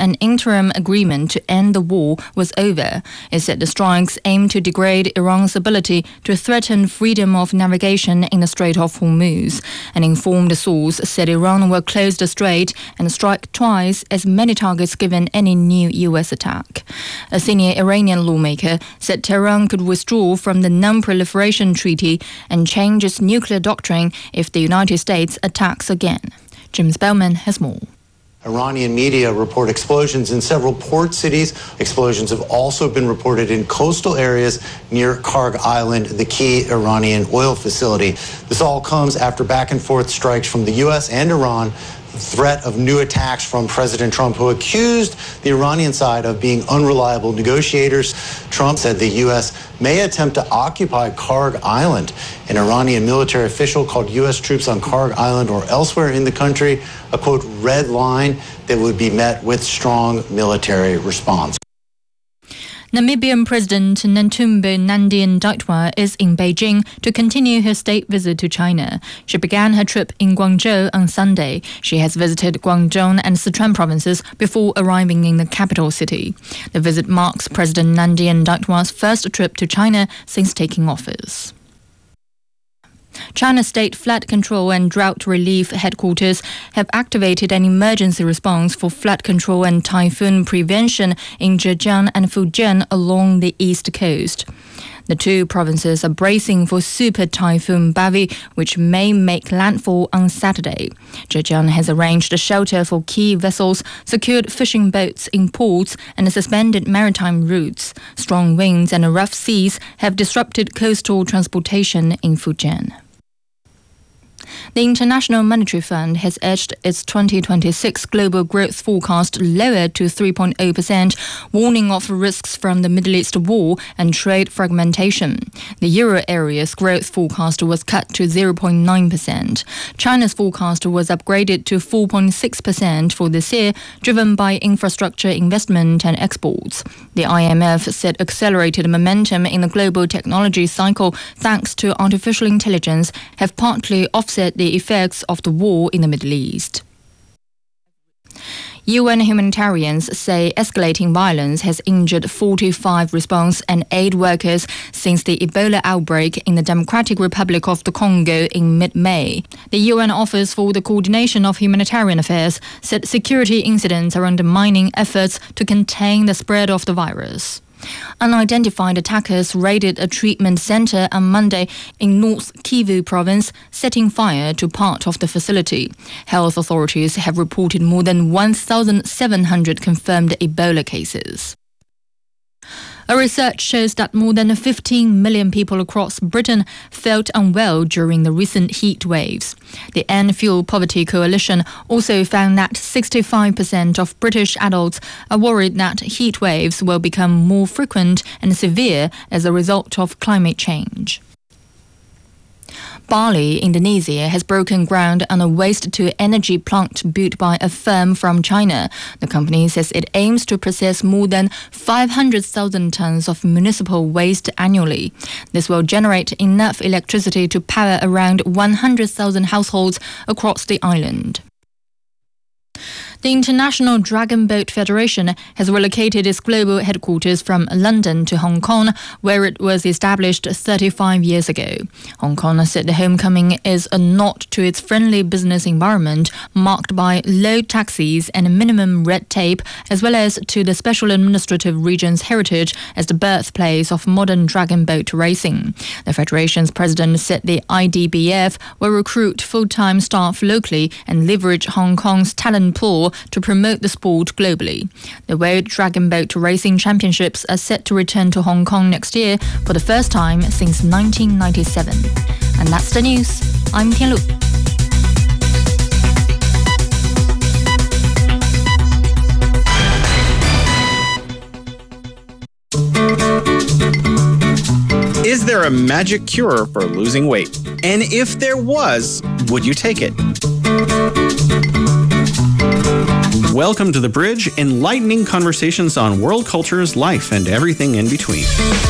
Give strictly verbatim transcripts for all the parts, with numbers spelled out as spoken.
an interim agreement to end the war was over. It said the strikes aim to degrade Iran's ability to threaten freedom of navigation in the Strait of Hormuz. An informed source said Iran will close the strait and strike twice as many targets given any new U S attack. A senior Iranian lawmaker said Tehran could withdraw from the Non-Proliferation Treaty and change its nuclear doctrine if the United States attacks again. James Bellman has more. Iranian media report explosions in several port cities. Explosions have also been reported in coastal areas near Karg Island, the key Iranian oil facility. This all comes after back and forth strikes from the U S and Iran, threat of new attacks from President Trump, who accused the Iranian side of being unreliable negotiators. Trump said the U S may attempt to occupy Karg Island. An Iranian military official called U S troops on Karg Island or elsewhere in the country a, quote, red line that would be met with strong military response. Namibian President Netumbo Nandi-Ndaitwah is in Beijing to continue her state visit to China. She began her trip in Guangzhou on Sunday. She has visited Guangdong and Sichuan provinces before arriving in the capital city. The visit marks President Nandi-Ndaitwah's first trip to China since taking office. China's State Flood Control and Drought Relief Headquarters have activated an emergency response for flood control and typhoon prevention in Zhejiang and Fujian along the east coast. The two provinces are bracing for Super Typhoon Bavi, which may make landfall on Saturday. Zhejiang has arranged a shelter for key vessels, secured fishing boats in ports, and suspended maritime routes. Strong winds and rough seas have disrupted coastal transportation in Fujian. The International Monetary Fund has edged its twenty twenty-six global growth forecast lower to three point zero percent, warning of risks from the Middle East war and trade fragmentation. The euro area's growth forecast was cut to zero point nine percent. China's forecast was upgraded to four point six percent for this year, driven by infrastructure investment and exports. The I M F said accelerated momentum in the global technology cycle thanks to artificial intelligence have partly offset the effects of the war in the Middle East. U N humanitarians say escalating violence has injured forty-five response and aid workers since the Ebola outbreak in the Democratic Republic of the Congo in mid-May. The U N Office for the Coordination of Humanitarian Affairs said security incidents are undermining efforts to contain the spread of the virus. Unidentified attackers raided a treatment center on Monday in North Kivu province, setting fire to part of the facility. Health authorities have reported more than one thousand seven hundred confirmed Ebola cases. A research shows that more than fifteen million people across Britain felt unwell during the recent heat waves. The End Fuel Poverty Coalition also found that sixty-five percent of British adults are worried that heat waves will become more frequent and severe as a result of climate change. Bali, Indonesia, has broken ground on a waste-to-energy plant built by a firm from China. The company says it aims to process more than five hundred thousand tons of municipal waste annually. This will generate enough electricity to power around one hundred thousand households across the island. The International Dragon Boat Federation has relocated its global headquarters from London to Hong Kong, where it was established thirty-five years ago. Hong Kong said the homecoming is a nod to its friendly business environment, marked by low taxes and minimum red tape, as well as to the Special Administrative Region's heritage as the birthplace of modern dragon boat racing. The Federation's president said the I D B F will recruit full-time staff locally and leverage Hong Kong's talent pool to promote the sport globally. The World Dragon Boat Racing Championships are set to return to Hong Kong next year for the first time since nineteen ninety-seven. And that's the news. I'm Tian Lu. Is there a magic cure for losing weight? And if there was, would you take it? Welcome to The Bridge, enlightening conversations on world cultures, life, and everything in between.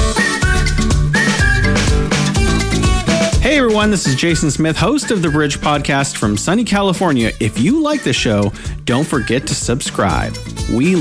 Hey everyone, this is Jason Smith, host of The Bridge podcast from sunny California. If you like the show, don't forget to subscribe. We